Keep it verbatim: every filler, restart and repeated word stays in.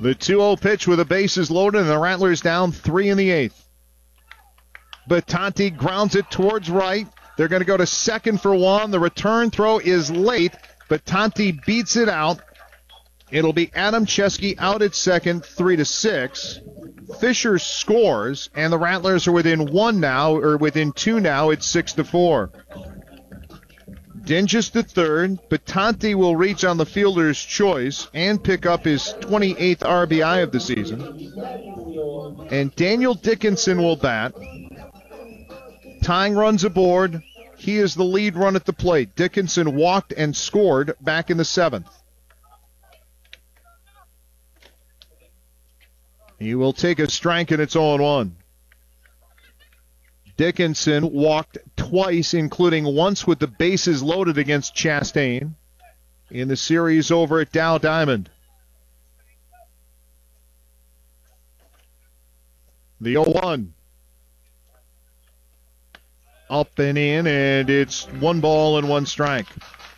The two oh pitch with the bases loaded, and the Rattlers down three in the eighth. Battanti grounds it towards right. They're going to go to second for one. The return throw is late. Battanti beats it out. It'll be Adam Chesky out at second, three to six. Fisher scores, and the Rattlers are within one now, or within two now. It's six to four. Dinges to third. Battanti will reach on the fielder's choice and pick up his twenty-eighth R B I of the season. And Daniel Dickinson will bat. Tying runs aboard. He is the lead run at the plate. Dickinson walked and scored back in the seventh. He will take a strike, and it's oh one. Dickinson walked twice, including once with the bases loaded against Chastain in the series over at Dow Diamond. The oh one. Up and in, and it's one ball and one strike.